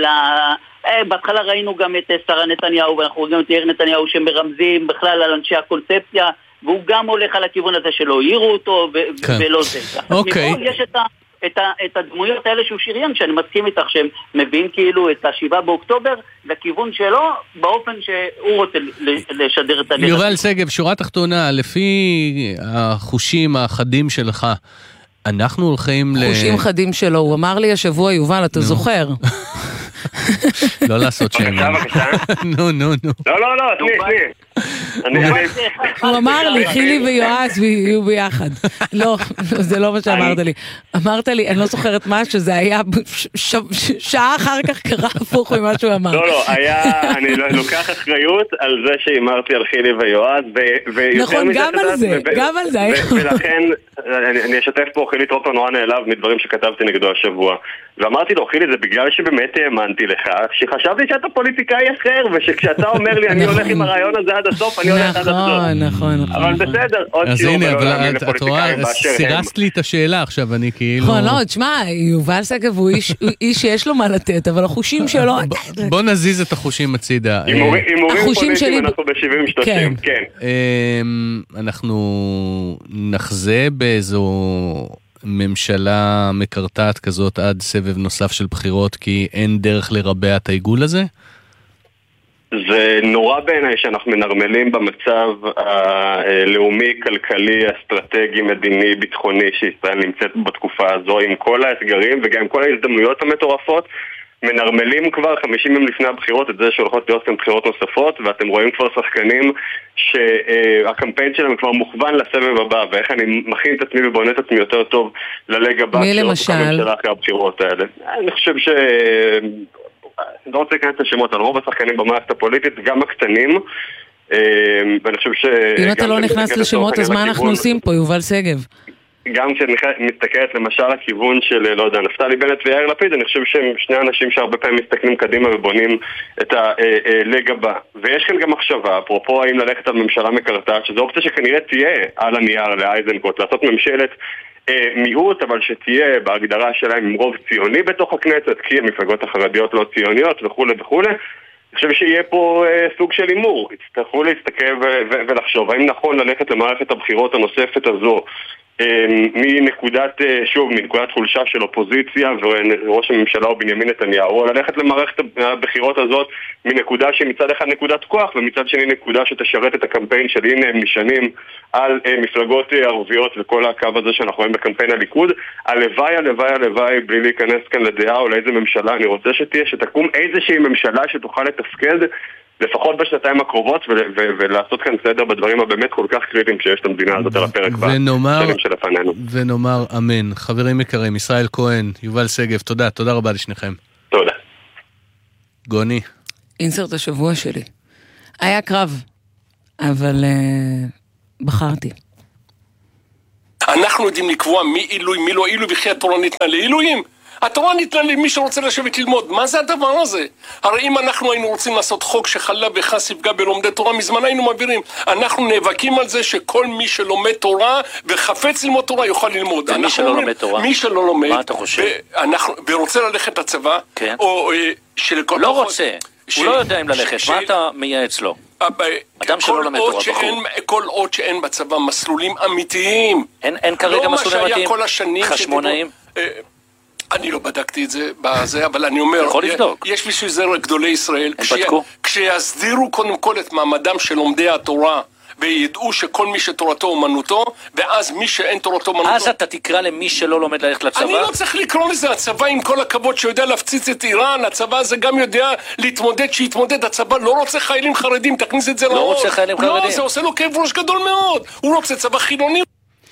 בהתחלה ראינו גם את שרה נתניהו, ואנחנו רואים את יאיר נתניהו שמרמזים בכלל על אנשי הקונספציה, והוא גם הולך על הכיוון הזה שלא העירו אותו, ולא זה. אוקיי. יש את הדמויות האלה שהוא שריין, שאני מסכים איתך שהם מביאים כאילו את ה7 באוקטובר לכיוון שלו, באופן שהוא רוצה לשדר את הלך. יובל סגב, שורה תחתונה, לפי החושים החדים שלך, אנחנו הולכים חושים חדים שלו, הוא אמר לי השבוע, יובל, אתה זוכר? לא לעשות שם. נו. לא, תני. הוא אמר לי, חילי ויועז יהיו ביחד. לא, זה לא מה שאמרת לי. אמרת לי, אני לא זוכרת מה, שזה היה שעה אחר כך קרה הפוך ממה שהוא אמר. לא, אני לוקח אחריות על זה שאמרתי על חילי ויועז, נכון, גם על זה. ולכן, אני אשתף פה, חילי טרופר נורא נעלב מדברים שכתבתי נגדו השבוע. ואמרתי לו, חילי, זה בגלל שבאמת האמנתי לך, שחשבתי שאתה פוליטיקאי אחר, ושכשאתה אומר לי, אני הולך עם הרעיון הזה עד הסוף, אני הולך עד הסוף. נכון. אבל בסדר, עוד שיעור ולא להאמין לפוליטיקאים באשר הם. סירסת לי את השאלה עכשיו, אני כאילו... לא, תשמע, יובל סגב הוא איש שיש לו מה לתת, אבל החושים שלו... בוא נזיז את החושים הצידה. הימורים פוליטיים אנחנו ב-70-30, כן. אנחנו נחזה באיזו ממשלה מקרטעת כזאת עד סבב נוסף של בחירות, כי אין דרך לרבע את העיגול הזה? זה נורא בעיניי שאנחנו מנרמלים במצב הלאומי, כלכלי, אסטרטגי, מדיני, ביטחוני שישראל נמצאת בתקופה הזו, עם כל האתגרים וגם עם כל ההזדמנויות המטורפות. מנרמלים כבר 50 ימים לפני הבחירות את זה שהולכות להיות כאן בחירות נוספות, ואתם רואים כבר שחקנים שהקמפיין שלהם כבר מוכוון לסבב הבא, ואיך אני מכין את עצמי ובונה את עצמי יותר טוב לליג הבא למשל? אחרי הבחירות האלה. אני חושב אני לא רוצה להיכנס את השמות על רוב השחקנים במערכת הפוליטית, גם הקטנים, ואני חושב אם אתה לא נכנס לשמות, אז מה אנחנו עושים פה, יובל סגב? גם כשמסתכלת למשל הכיוון של, לא יודע, נפתלי בנט ויאיר לפיד, אני חושב שהם שני אנשים שהרבה פעמים מסתכלים קדימה ובונים את הליג הבא. ויש כאן גם מחשבה, אפרופו האם ללכת על ממשלה מקרטעת, שזו אופציה שכנראה תהיה על הנייר לאייזנקוט, לעשות ממשלת מיעוט, אבל שתהיה בהגדרה שלהם עם רוב ציוני בתוך הכנסת, כי המפלגות החרדיות לא ציוניות וכו'. אני חושב שיהיה פה סוג של אימור, יצטרכו להסתכל ולחשוב האם נכון ללכת למערכת הבחירות הנוספת הזו מנקודת חולשה של אופוזיציה וראש הממשלה הוא בנימין נתניהו, ללכת למערכת הבחירות הזאת מנקודה שמצד אחד נקודת כוח ומצד שני נקודה שתשרת את הקמפיין של הנה הם נשענים על מפלגות ערביות וכל הקו הזה שאנחנו רואים בקמפיין הליכוד. הלוואי בלי להיכנס כאן לדעה או לאיזה ממשלה אני רוצה שתקום איזושהי ממשלה שתוכל לתפקד לפחות בשנתיים הקרובות ולעשות כאן סדר בדברים הבאמת כל כך קריטיים שיש את המדינה הזאת על הפרק בשנים שלפנינו. ונאמר אמן. חברים יקרים, ישראל כהן, יובל סגב, תודה רבה לשניכם. תודה. גוני. אינסרט השבוע שלי. היה קרב, אבל בחרתי. אנחנו יודעים לקבוע מי עילוי, מי לא עילוי, וכי התורה ניתנה לעילויים. התורה ניתנה למי שרוצה לשבת ללמוד. מה זה הדבר הזה? הרי אם אנחנו היינו רוצים לעשות חוק שחלה וחס יפגע בלומדי תורה, מזמן היינו מעבירים. אנחנו נאבקים על זה שכל מי שלומד תורה וחפץ ללמוד תורה יוכל ללמוד. מי שלא לומד תורה? מי שלא לומד. מה אתה חושב? ורוצה ללכת לצבא, כן. או שלכל לא רוצה. הוא לא יודע אם ללכת. מה אתה מייעץ לו? אדם שלא לומד תורה בחור. כל עוד שאין בצבא מסלולים אמיתיים. אין כרגע מסלולים אמיתיים? חשמונאים? אני לא בדקתי את זה בזה, אבל אני אומר, יש בשביל זה גדולי ישראל, כשיסדירו קודם כל את מעמדם של לומדי התורה, וידעו שכל מי שתורתו אומנותו, ואז מי שאין תורתו אומנותו... אז אתה תקרא למי שלא לומד ללכת לצבא? אני לא צריך לקרוא לזה, הצבא עם כל הכבוד שיודע להפציץ את איראן, הצבא הזה גם יודע להתמודד, שיתמודד, הצבא לא רוצה חיילים חרדים, תכניס את זה לראש. לא רוצה חיילים חרדים. לא, זה עושה לו כאב ראש גדול מאוד, הוא רוצה צבא חילוני.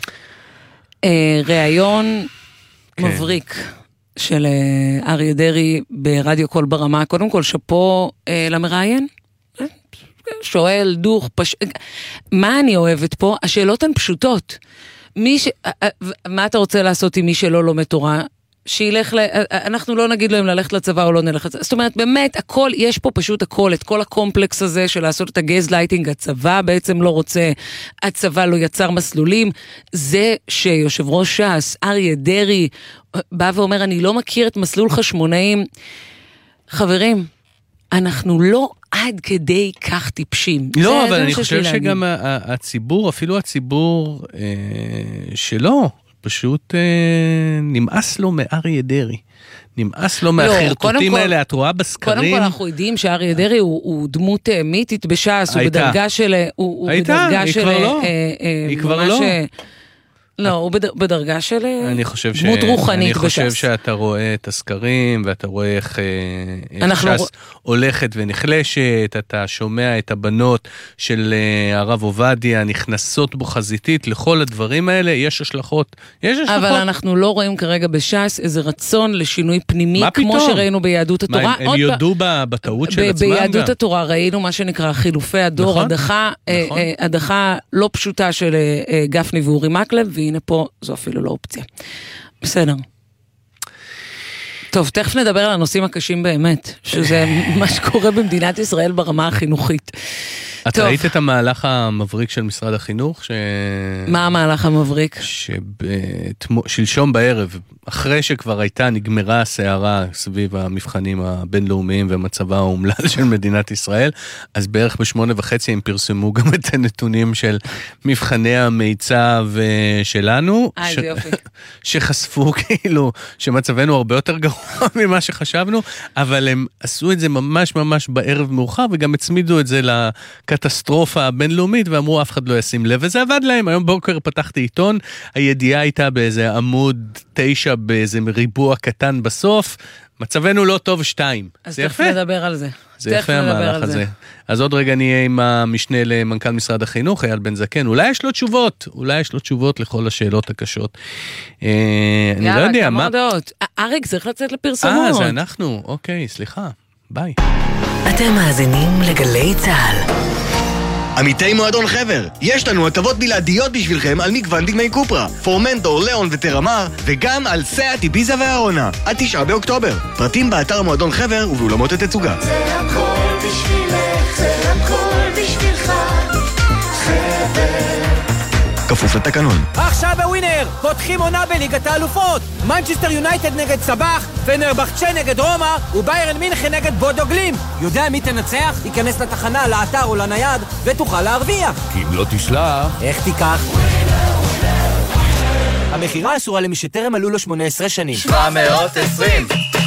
ראיון מבריק של אריה דרעי ברדיו קול ברמה. קודם כל שפו למראיין, שואל דוך מה אני אוהבת פה? השאלות הן פשוטות. מה אתה רוצה לעשות עם מי שלא לומד תורה? שילך אנחנו לא נגיד לו אם ללכת לצבא או לא נלך לצבא. זאת אומרת, באמת, הכל, יש פה פשוט הכל, את כל הקומפלקס הזה של לעשות את הגז לייטינג, הצבא בעצם לא רוצה, הצבא לא יצר מסלולים. זה שיושב ראש ש"ס, אריה דרעי, בא ואומר, אני לא מכיר את מסלול חשמונאים. חברים, אנחנו לא עד כדי כך טיפשים. לא, אבל אני חושב שגם הציבור, אפילו הציבור שלו, פשוט נמאס לו מאריה דרעי. נמאס לו מהחרטוטים האלה, את רואה בסקרים. קודם כל אנחנו יודעים שאריה דרעי הוא דמות מיתית בש"ס, הוא בדרגה של... היא כבר לא. היא כבר לא. לא, הוא בדרגה של דמות רוחנית בש"ס. אני חושב שאתה רואה את הסקרים, ואתה רואה איך ש"ס הולכת ונחלשת, אתה שומע את הבנות של הרב עובדיה, נכנסות בו חזיתית, לכל הדברים האלה, יש השלכות. אבל אנחנו לא רואים כרגע בש"ס איזה רצון לשינוי פנימי, כמו שראינו ביהדות התורה. הם יודו בטעות של עצמם גם. ביהדות התורה ראינו מה שנקרא חילופי הדור, הדחה לא פשוטה של גפני ואורי מקלב, והנה פה זו אפילו לא אופציה. בסדר. טוב, תכף נדבר על הנושאים הקשים באמת, שזה מה שקורה במדינת ישראל ברמה החינוכית. את ראית את המהלך המבריק של משרד החינוך? מה המהלך המבריק? שלשום בערב, אחרי שכבר נגמרה הסערה סביב המבחנים הבינלאומיים ומצבה האומלל של מדינת ישראל, אז בערך ב8:30 הם פרסמו גם את הנתונים של מבחני המיצ"ב שלנו, שחשפו כאילו שמצבנו הרבה יותר גרוע ממה שחשבנו, אבל הם עשו את זה ממש ממש בערב מאוחר, וגם הצמידו את זה לקטסטרופה הבינלאומית, ואמרו אף אחד לא ישים לב, וזה עבד להם. היום בוקר פתחתי עיתון, הידיעה הייתה באיזה עמוד 9, באיזה ריבוע קטן בסוף, מצבנו לא טוב 2. אז תכף נדבר על זה. זה יפה המהלך הזה. אז עוד רגע נהיה עם המשנה למנכ"ל משרד החינוך, אייל בן זקן. אולי יש לו תשובות לכל השאלות הקשות. אני לא יודע. כמה הודעות. אריק צריך לצאת לפרסומות. זה אנחנו. אוקיי, סליחה. ביי. אתם מאזינים לגלי צהל. עמיתי מועדון חבר, יש לנו הטבות בלעדיות בשבילכם על מגוון דגמי קופרה, פורמנטור, ליאון וטרמר, וגם על סאט, איביזה והארונה, עד 9 באוקטובר. פרטים באתר מועדון חבר ובאולמות התצוגה. זה הכל בשבילך, זה הכל בשבילך, חבר. כפוף לתקנון. עכשיו בווינר, פותחים עונה בליגת האלופות. מנצ'סטר יונייטד נגד סבח, פנרבחצ'ה נגד רומא, וביירן מינכן נגד בודו גלים. יודע מי תנצח? ייכנס לתחנה, לאתר או לנייד, ותוכל להרוויח. כי אם לא תשלח... איך תיקח? המחירה אסורה למי שטרם מלאו לו 18 שנים. 720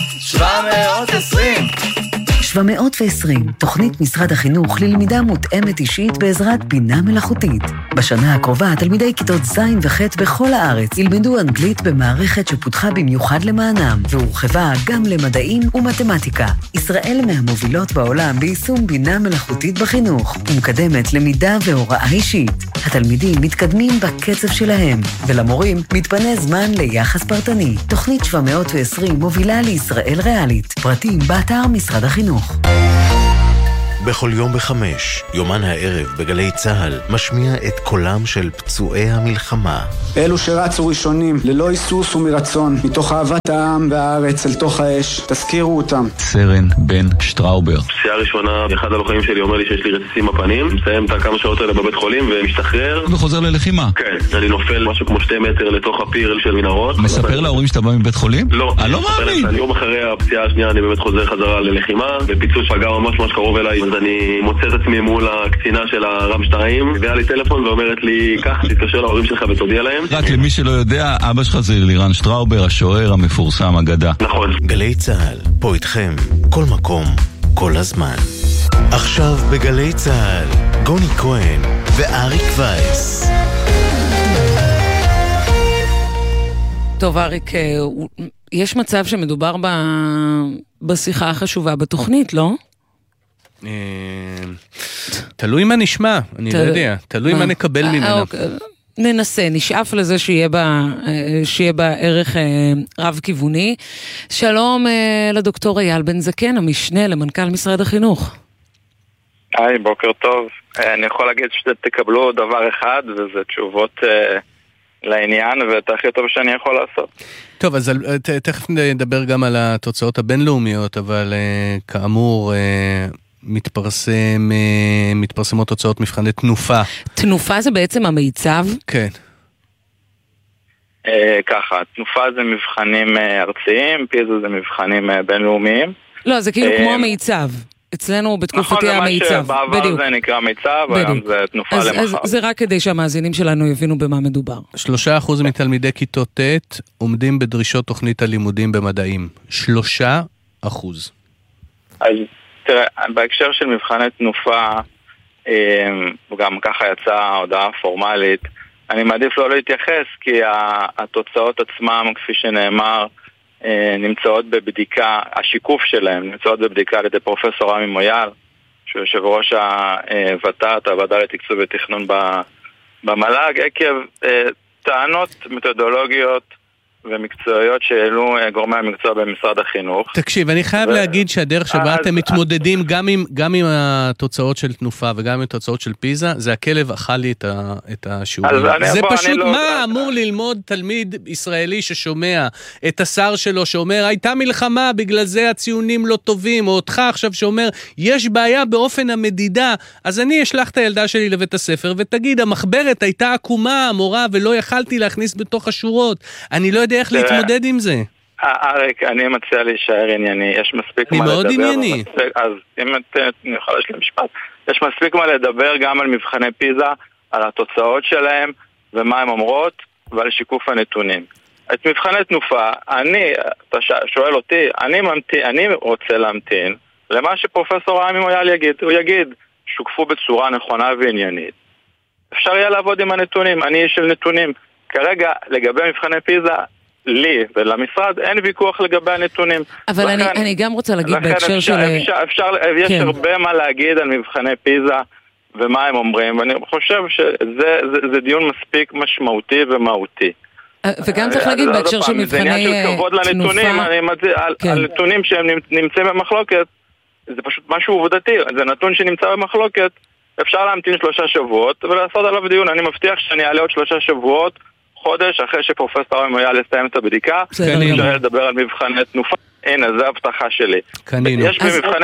720, תוכנית משרד החינוך ללמידה מותאמת אישית בעזרת בינה מלאכותית. בשנה הקרובה, תלמידי כיתות ז' וח' בכל הארץ ילמדו אנגלית במערכת שפותחה במיוחד למענם, והורחבה גם למדעים ומתמטיקה. ישראל מהמובילות בעולם ביישום בינה מלאכותית בחינוך, ומקדמת למידה והוראה אישית. התלמידים מתקדמים בקצב שלהם, ולמורים מתפנה זמן ליחס פרטני. תוכנית 720 מובילה לישראל ריאלית. פרטים באתר משרד החינוך. בכל יום ב5, יומן הערב בגלי צהל משמיע את קולם של פצועי המלחמה. אלו שרצו ראשונים, ללא היסוס ומרצון, מתוך אהבת העם והארץ אל תוך האש, תזכירו אותם. סרן בן שטראובר. פציעה ראשונה, אחד הלוחמים שלי אומר לי שיש לי רסיסים בפנים, מסיים את כמה שעות האלה בבית חולים ומשתחרר. וחוזר ללחימה. כן, אני נופל משהו כמו 2 מטר לתוך הפיר של מנהרות. מספר להורים שאתה בא מבית חולים? לא. אני לא מאמין. יום אחרי הפציעה השנייה אני באמת חוזר חזרה ללחימה, ופיצוץ פגע ממש קרוב אליי, אז אני מוצא את עצמי מול הקצינה של הרם 2, והיא לי טלפון ואומרת לי, כך, תתקשר להורים שלך ותודיע להם. רק למי שלא יודע, אבא שלך זה לירן שטראובר, השוער המפורסם אגדה. נכון. גלי צהל, פה איתכם, כל מקום, כל הזמן. עכשיו בגלי צהל, גוני כהן ואריק וייס. טוב, אריק, יש מצב שמדובר בשיחה החשובה בתוכנית, לא? תלוי מה נשמע, אני לא יודע, תלוי מה נקבל ממנה. ננסה, נשאף לזה שיהיה בה ערך רב-כיווני. שלום לדוקטור אייל בן זקן, המשנה למנכ"ל משרד החינוך. היי, בוקר טוב. אני יכול להגיד שתקבלו דבר אחד, וזה תשובות לעניין, ואת הכי טוב שאני יכול לעשות. טוב, אז תכף נדבר גם על התוצאות הבינלאומיות, אבל כאמור מתפרסמות תוצאות מבחני תנופה. תנופה זה בעצם המיצב? כן. ככה, תנופה זה מבחנים ארציים, פיזה זה מבחנים בינלאומיים. לא, זה כאילו כמו המיצב. אצלנו בתקופתי המיצב. נכון, בעבר זה נקרא מיצב, היום זה תנופה למחר. אז זה רק כדי שהמאזינים שלנו יבינו במה מדובר. 3% מתלמידי כיתות ט' עומדים בדרישות תוכנית הלימודים במדעים. 3%. אז תראה, בהקשר של מבחני תנופה, וגם ככה יצאה הודעה פורמלית, אני מעדיף לא להתייחס, כי התוצאות עצמם, כפי שנאמר, נמצאות בבדיקה, השיקוף שלהם נמצאות בבדיקה על ידי פרופסור רמי מויאל, שהוא יושב ראש הוות"ת, הוועדה לתקצוב ותכנון במל"ג, עקב טענות מתודולוגיות ומקצועיות שהעלו גורמי המקצוע במשרד החינוך. תקשיב, אני חייב להגיד שהדרך שבה אתם מתמודדים גם עם התוצאות של תנופה וגם עם התוצאות של פיזה, זה הכלב אכל לי את השיעורים. זה פשוט מה אמור ללמוד תלמיד ישראלי ששומע את השר שלו שאומר, הייתה מלחמה, בגלל זה הציונים לא טובים, או אותך עכשיו שאומר, יש בעיה באופן המדידה, אז אני אשלח את הילדה שלי לבית הספר ותגיד, המחברת הייתה עקומה, המורה, ולא יכלתי להכניס בתוך השורות. אני לא יודע איך להתמודד עם זה. אריק, אני מציע להישאר ענייני, יש מספיק מה לדבר. אני מאוד ענייני. אז אם אני יכול להשלים משפט, יש מספיק מה לדבר גם על מבחני פיזה, על התוצאות שלהם, ומה הן אומרות, ועל שיקוף הנתונים. את מבחני תנופה, אתה שואל אותי, אני רוצה להמתין למה שפרופסור רמי מויאל יגיד. הוא יגיד, שוקפו בצורה נכונה ועניינית. אפשר יהיה לעבוד עם הנתונים, אני איש של נתונים. כרגע, לגבי מבחני פיזה, לי ולמשרד, אין ויכוח לגבי הנתונים. אבל אני גם רוצה להגיד בהקשר של... יש הרבה מה להגיד על מבחני פיזה ומה הם אומרים, ואני חושב שזה דיון מספיק משמעותי ומהותי. וגם צריך להגיד בהקשר של מבחני תנופה... זה עניין של כבוד לנתונים, על נתונים שהם נמצאים במחלוקת, זה פשוט משהו עובדתי, זה נתון שנמצא במחלוקת, אפשר להמתין 3 שבועות ולעשות עליו דיון. אני מבטיח שאני אעלה עוד 3 שבועות, חודש אחרי שפרופסור רמי מויאל יסיים את הבדיקה, אפשר לדבר על מבחני תנופה. הנה, זו הבטחה שלי. יש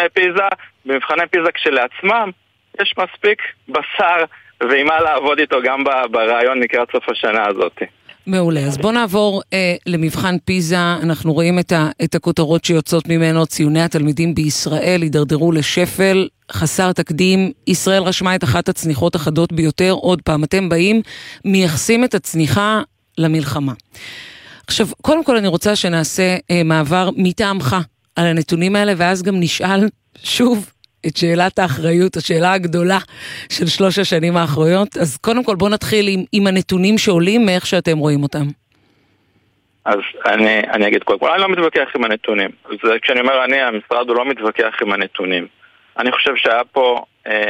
במבחני פיזה כשלעצמם, יש מספיק בשר ועימה לעבוד איתו גם ברעיון לקראת סוף השנה הזאת. מעולה, אז בוא נעבור למבחן פיזה. אנחנו רואים את הכותרות שיוצאות ממנו. ציוני התלמידים בישראל הידרדרו לשפל חסר תקדים. ישראל רשמה את אחת הצניחות החדות ביותר. עוד פעם, אתם באים, מייחסים את הצניחה למלחמה. עכשיו, קודם כל אני רוצה שנעשה מעבר מטעמך על הנתונים האלה, ואז גם נשאל שוב את שאלת האחריות, השאלה הגדולה של 3 השנים האחרונות. אז קודם כל בוא נתחיל עם הנתונים שעולים מאיך שאתם רואים אותם. אז אני אגיד קודם כל, אני לא מתווכח עם הנתונים. כשאני אומר המשרד הוא לא מתווכח עם הנתונים. אני חושב שהיה פה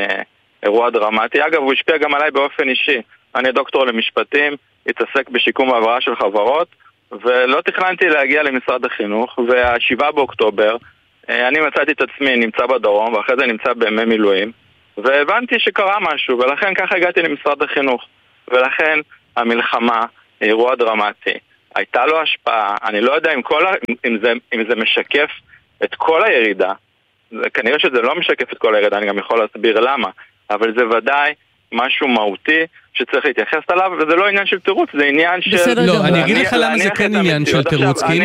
אירוע דרמטי. אגב, הוא השפיע גם עליי באופן אישי. אני דוקטור למשפטים, התעסק בשיקום והעברה של חברות, ולא תכננתי להגיע למשרד החינוך, וה7 באוקטובר, אני מצאתי את עצמי נמצא בדרום, ואחרי זה נמצא בימי מילואים, והבנתי שקרה משהו, ולכן ככה הגעתי למשרד החינוך. ולכן המלחמה, אירוע דרמטי, הייתה לו השפעה, אני לא יודע אם זה משקף את כל הירידה, כנראה שזה לא משקף את כל הירידה, אני גם יכול להסביר למה, אבל זה ודאי משהו מהותי שצריך להתייחס עליו, וזה לא עניין של תירוץ, זה עניין של... לא, אני אגיד לך למה זה כן עניין של תירוץ, כי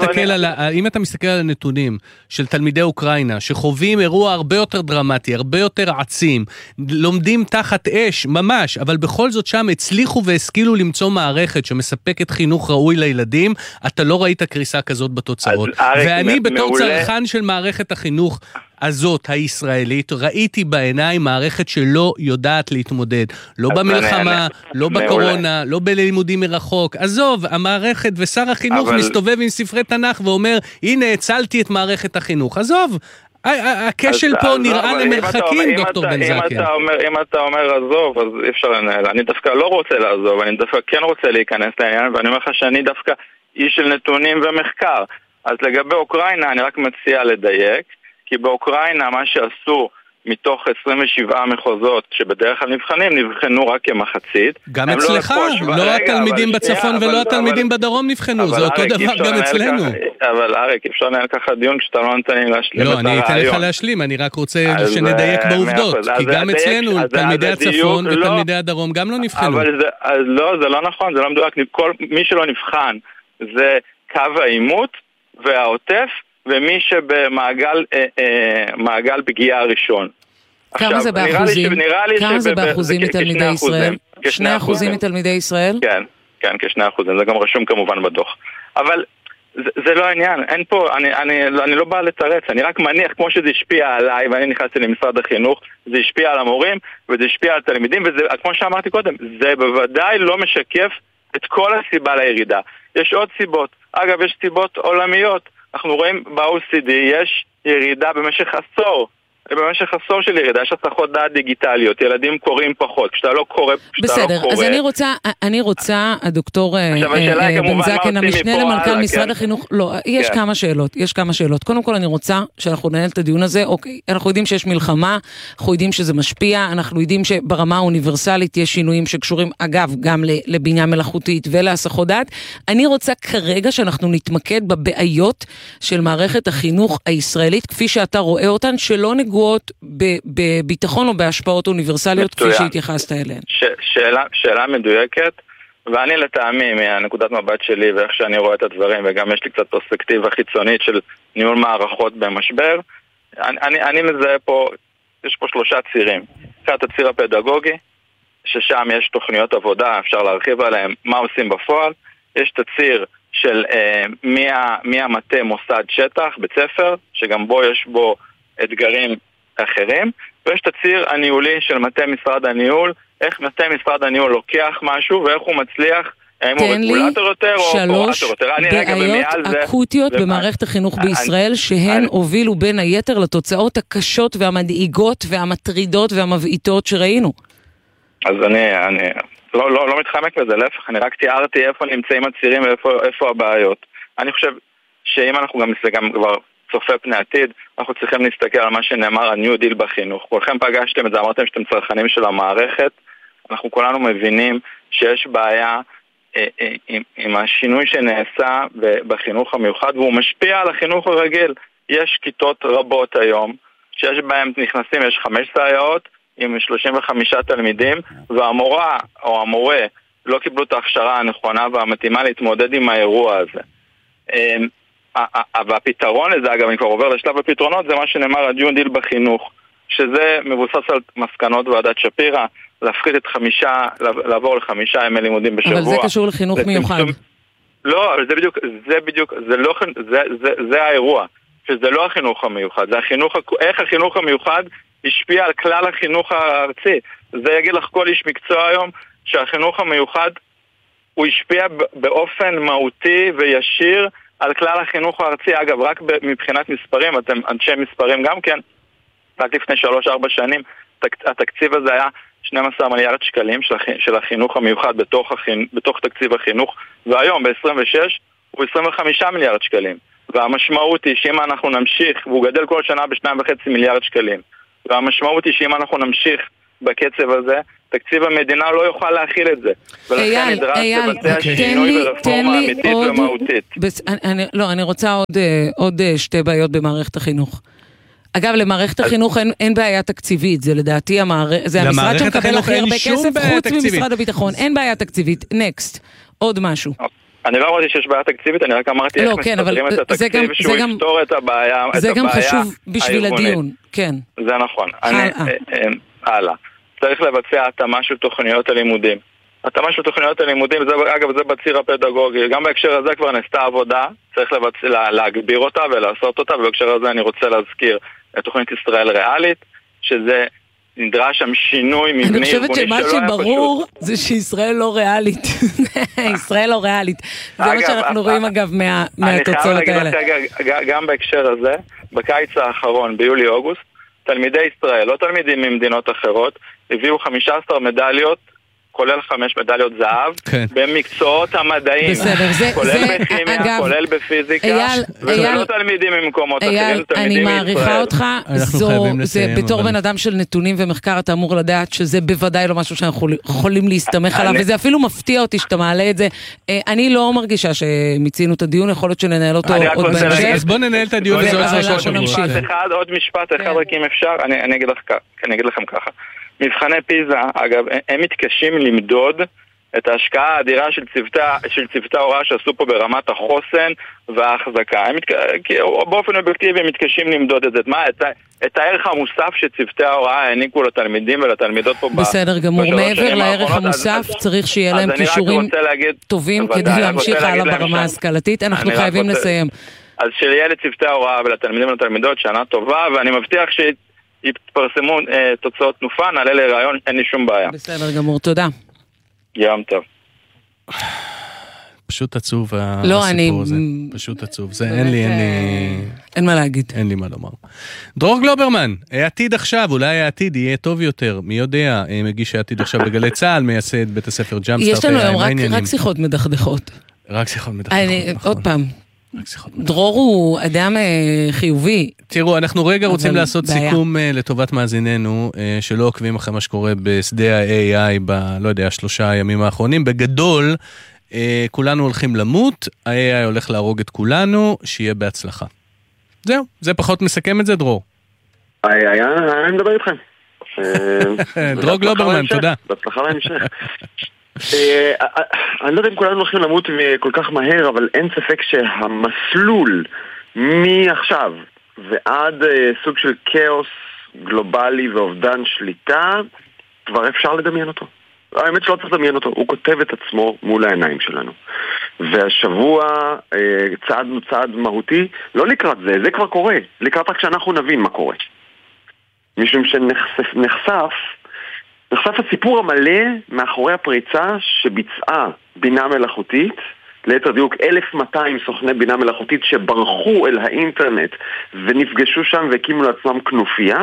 אם אתה מסתכל על הנתונים של תלמידי אוקראינה, שחווים אירוע הרבה יותר דרמטי, הרבה יותר עצים, לומדים תחת אש, ממש, אבל בכל זאת שם הצליחו והשכילו למצוא מערכת שמספקת חינוך ראוי לילדים, אתה לא ראית קריסה כזאת בתוצאות. ואני בתור צרכן של מערכת החינוך הזאת הישראלית, ראיתי בעיניים מערכת שלא יודעת להתמודד, לא במלחמה, לא בקורונה, לא בלימודים מרחוק. עזוב, המערכת ושר החינוך מסתובב עם ספרי תנ"ך ואומר, הנה הצלתי את מערכת החינוך. עזוב, הכשל פה נראה למרחקים, דוקטור בן זקן. אם אתה אומר עזוב, אז אי אפשר לנהל. אני דווקא לא רוצה לעזוב, אני דווקא כן רוצה להיכנס לעניין, ואני אומר לך שאני דווקא איש של נתונים ומחקר. אז לגבי אוקראינה אני רק מציע לדייק, כי באוקראינה מה שעשו מתוך 27 מחוזות שבדרך כלל נבחנו רק כמחצית. גם אצלך, לא התלמידים בצפון ולא התלמידים בדרום נבחנו, זה אותו דבר גם אצלנו. אבל אריק, אפשר לנהל ככה דיון כשאתה לא נותן לי להשלים את הרעיון. לא, אני אתן לך להשלים, אני רק רוצה שנדייק בעובדות, כי גם אצלנו תלמידי הצפון ותלמידי הדרום גם לא נבחנו. לא, זה לא נכון, זה לא מדויק. מי שלא נבחן זה קו העימות והעוטף, ומי שבמעגל פגיעה הראשון. כמה זה באחוזים? כמה זה באחוזים מתלמידי ישראל? 2% מתלמידי ישראל? כן, כ2%. זה גם רשום כמובן בדוח. אבל זה לא העניין. אין פה, אני לא בא לתרץ. אני רק מניח, כמו שזה השפיע עליי, ואני נכנסתי למשרד החינוך, זה השפיע על המורים, וזה השפיע על תלמידים, וכמו שאמרתי קודם, זה בוודאי לא משקף את כל הסיבה לירידה. יש עוד סיבות. אגב, יש סיבות עולמיות. אנחנו רואים ב-OECD יש ירידה במשך עשור של ירידה, יש הסחות דעת דיגיטליות, ילדים קוראים פחות, כשאתה לא קורא, בסדר, אז אני רוצה, הדוקטור בן זקן, המשנה למנכ"ל משרד החינוך, לא, יש כמה שאלות. קודם כל אני רוצה שאנחנו ננהל את הדיון הזה, אוקיי, אנחנו יודעים שיש מלחמה, אנחנו יודעים שזה משפיע, אנחנו יודעים שברמה האוניברסלית יש שינויים שקשורים, אגב, גם לבינה מלאכותית ולהסחות דעת. אני רוצה כרגע שאנחנו נתמקד בבעיות של מערכת החינוך הישראלית, כפי שאתה רואה אותן, שלא נגועות בביטחון או בהשפעות אוניברסליות כפי שהתייחסת אליהן. שאלה מדויקת, ואני לטעמי מהנקודת מבט שלי ואיך שאני רואה את הדברים, וגם יש לי קצת פרספקטיבה חיצונית של ניהול מערכות במשבר, אני מזהה פה, יש פה 3 צירים. אחד הציר הפדגוגי, ששם יש תוכניות עבודה, אפשר להרחיב עליהם מה עושים בפועל. יש את הציר של מי המטה מוסד שטח, בית ספר, שגם בו יש בו אתגרים אחרים, ויש את הציר הניהולי של מטה משרד הניהול, איך מטה משרד הניהול לוקח משהו ואיך הוא מצליח, האם הוא רגולטור יותר או אופרטור יותר. תן לי 3 בעיות אקוטיות במערכת החינוך בישראל שהן הובילו בין היתר לתוצאות הקשות והמדאיגות והמטרידות והמבעיטות שראינו. אז אני לא מתחמק לזה, להפך, אני רק תיארתי איפה נמצאים הצירים ואיפה הבעיות. אני חושב שאם אנחנו גם כבר צופה פני עתיד, אנחנו צריכים להסתכל על מה שנאמר ה-New Deal בחינוך. כולכם פגשתם את זה, אמרתם שאתם צרכנים של המערכת, אנחנו כולנו מבינים שיש בעיה עם השינוי שנעשה בחינוך המיוחד, והוא משפיע על החינוך הרגיל. יש כיתות רבות היום, שיש בהם נכנסים, יש 5 סייעות עם 35 תלמידים, והמורה או המורה לא קיבלו את ההכשרה הנכונה והמתאימה להתמודד עם האירוע הזה. והפתרון לזה, אגב, אני כבר עובר לשלב הפתרונות, זה מה שנאמר ה-New Deal בחינוך, שזה מבוסס על מסקנות ועדת שפירא, להפחית לעבור ל5 ימי לימודים בשבוע. אבל זה קשור לחינוך מיוחד. לא, אבל זה בדיוק, זה האירוע, שזה לא החינוך המיוחד, זה איך החינוך המיוחד השפיע על כלל החינוך הארצי. זה יגיד לך כל איש מקצוע היום, שהחינוך המיוחד הוא השפיע באופן מהותי וישיר על כלל החינוך הארצי. אגב, רק מבחינת מספרים, אתם אנשי מספרים גם כן, רק לפני 3-4 שנים, התקציב הזה היה 12 מיליארד שקלים של החינוך המיוחד בתוך תקציב החינוך, והיום ב-26 הוא 25 מיליארד שקלים. והמשמעות היא שאם אנחנו נמשיך, והוא גדל כל שנה ב2.5 מיליארד שקלים, והמשמעות היא שאם אנחנו נמשיך בקצב הזה, תקציב המדינה לא יוכל להכיל את זה. ולכן נדרש לבצע שינוי ורפורמה אמיתית ומהותית. לא, אני רוצה עוד 2 בעיות במערכת החינוך. אגב, למערכת החינוך אין בעיה תקציבית, זה לדעתי זה המשרד שמקבל הכי הרבה כסף חוץ ממשרד הביטחון, אין בעיה תקציבית. נקסט, עוד משהו. אני לא אמרתי שיש בעיה תקציבית, אני רק אמרתי איך מסתדרים את התקציב שהוא יפתור את הבעיה. זה גם חשוב בשביל הדיון, כן. זה נכון. הלאה. צריך לבצע התאמה של תוכניות הלימודים. התאמה של תוכניות הלימודים, אגב, זה בציר הפדגוגי. גם בהקשר הזה כבר נעשתה עבודה, צריך להגביר אותה ולעשות אותה, ובהקשר הזה אני רוצה להזכיר את תוכנית ישראל ריאלית, שזה נדרש שם שינוי מבני ארגוני שלא היה פשוט. אני חושבת שמה שברור זה שישראל לא ריאלית. ישראל לא ריאלית. זה מה שאנחנו רואים אגב מהתוצאות האלה. אני חייב להגיד לך גם בהקשר הזה, בקיץ האחרון, ביולי-אוגוסט, תלמידי ישראל, לא תלמידים ממדינות אחרות, הביאו 15 מדליות, כולל 5 מדליות זהב, במקצועות המדעיים. בסדר, כולל בכימיה, כולל בפיזיקה, וזה לא תלמידים ממקומות אחרים, אני מעריכה אותך, זה בתור בן אדם של נתונים ומחקר, אתה אמור לדעת שזה בוודאי לא משהו שאנחנו יכולים להסתמך עליו, וזה אפילו מפתיע אותי שאתה מעלה את זה. אני לא מרגישה שמיצינו את הדיון, יכול להיות שננהל אותו עוד בהמשך. אז בוא ננהל את הדיון הזה. עוד משפט אחד, רק אם אפשר, אני אגיד לכם ככה. מבחני פיזה, אגב, הם מתקשים למדוד את ההשקעה האדירה של צוותי ההוראה שעשו פה ברמת החוסן וההחזקה. באופן אובייקטיבי הם מתקשים למדוד את זה. את הערך המוסף שצוותי ההוראה העניקו לתלמידים ולתלמידות פה בסדר גמור, מעבר לערך המוסף צריך שיהיה להם כישורים טובים כדי להמשיך הלאה ברמה ההשכלתית. אנחנו חייבים לסיים. אז שיהיה לצוותי ההוראה ולתלמידים ולתלמידות שנה טובה, ואני מבטיח יתפרסמו תוצאות תנופה, נעלה לרעיון, אין לי שום בעיה. בסדר גמור, תודה. יום טוב. פשוט עצוב הסיפור הזה. פשוט עצוב. זה אין מה להגיד. אין לי מה לומר. דרור גלוברמן, העתיד עכשיו, אולי העתיד יהיה טוב יותר. מי יודע, מגיש העתיד עכשיו בגלי צהל, מייסד בית הספר ג'אמפסטארט. יש לנו היום רק שיחות מדכדכות. רק שיחות מדכדכות. עוד פעם. דרור הוא אדם חיובי. תראו, אנחנו רגע רוצים לעשות סיכום לטובת מאזיננו, שלא עוקבים אחרי מה שקורה בשדה ה-AI לא יודע, 3 ימים האחרונים. בגדול, כולנו הולכים למות, ה-AI הולך להרוג את כולנו, שיהיה בהצלחה. זהו, זה פחות מסכם את זה, דרור. אני מדבר איתכם. דרור גלוברמן, תודה. בהצלחה להמשך. אני לא יודע אם כולנו הולכים למות כל כך מהר, אבל אין ספק שהמסלול מעכשיו ועד סוג של כאוס גלובלי ואובדן שליטה, כבר אפשר לדמיין אותו. האמת שלא צריך לדמיין אותו, הוא כותב את עצמו מול העיניים שלנו. והשבוע צעדנו צעד מהותי, לא לקראת זה, זה כבר קורה, לקראת רק שאנחנו נבין מה קורה. משום שנחשף הסיפור המלא מאחורי הפריצה שביצעה בינה מלאכותית, ליתר דיוק 1,200 סוכני בינה מלאכותית שברחו אל האינטרנט ונפגשו שם והקימו לעצמם כנופיה,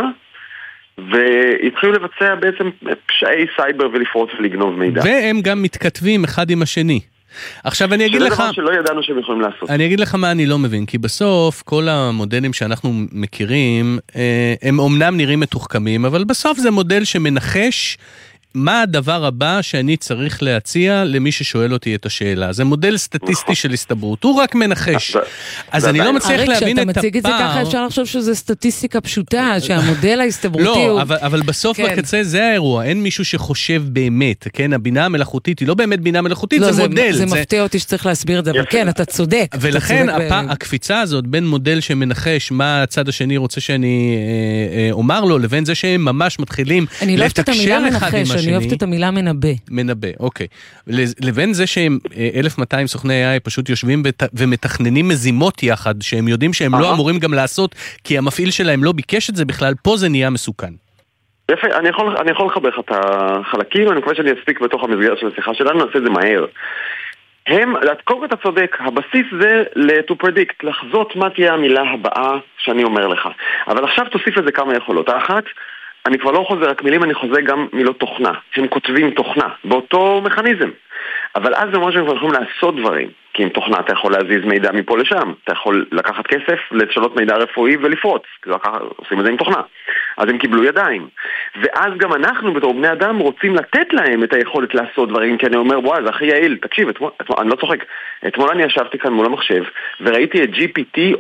והתחילו לבצע בעצם פשעי סייבר ולפרוץ ולגנוב מידע. והם גם מתכתבים אחד עם השני. עכשיו אני אגיד לך, שזה דבר שלא ידענו שהם יכולים לעשות. אני אגיד לך מה אני לא מבין, כי בסוף כל המודלים שאנחנו מכירים, הם אומנם נראים מתוחכמים, אבל בסוף זה מודל שמנחש מה הדבר הבא שאני צריך להציע למי ששואל אותי את השאלה. זה מודל סטטיסטי של הסתברות, הוא רק מנחש. אז אני לא מצליח להבין את הפער. כשאתה מציג את זה ככה אפשר לחשוב שזה סטטיסטיקה פשוטה, שהמודל ההסתברותי הוא... לא, אבל בסוף בקצה זה האירוע, אין מישהו שחושב באמת, כן, הבינה המלאכותית היא לא באמת בינה מלאכותית, זה מודל. זה מפתיע אותי שצריך להסביר את זה, אבל כן, אתה צודק. ולכן הקפיצה הזאת בין מודל שמנחש מה הצד השני רוצה שאני אומר לו, לבין זה שהם ממש מתחילים לתקשר אחד עם אני אוהבת את המילה מנבא. מנבא, אוקיי. לבין זה שהם 1,200 סוכני AI פשוט יושבים ומתכננים מזימות יחד, שהם יודעים שהם לא אמורים גם לעשות, כי המפעיל שלהם לא ביקש את זה בכלל, פה זה נהיה מסוכן. יפה, אני יכול לחבר לך את החלקים, אני מקווה שאני אספיק בתוך המסגרת של השיחה שלנו, נעשה את זה מהר. קודם כל אתה צודק, הבסיס זה to predict, לחזות מה תהיה המילה הבאה שאני אומר לך. אבל עכשיו תוסיף לזה כמה יכולות. האחת, אני כבר לא חוזר רק מילים, אני חוזר גם מילות תוכנה. הם כותבים תוכנה, באותו מכניזם. אבל אז זה אומר שהם יכולים לעשות דברים. כי עם תוכנה אתה יכול להזיז מידע מפה לשם. אתה יכול לקחת כסף, לשנות מידע רפואי ולפרוץ. עושים את זה עם תוכנה. אז הם קיבלו ידיים. ואז גם אנחנו בתור בני אדם רוצים לתת להם את היכולת לעשות דברים, כי אני אומר, וואי, זה הכי יעיל. תקשיב, אני לא צוחק. אתמול אני ישבתי כאן מול המחשב, וראיתי את GPT